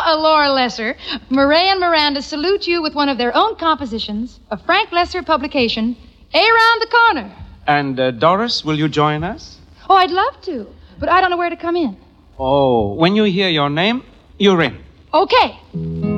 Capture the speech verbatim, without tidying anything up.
uh, Laura Lesser, Murray and Miranda salute you with one of their own compositions, a Frank Lesser publication, Around the Corner. And uh, Doris, will you join us? Oh, I'd love to, but I don't know where to come in. Oh, when you hear your name, you ring. Okay.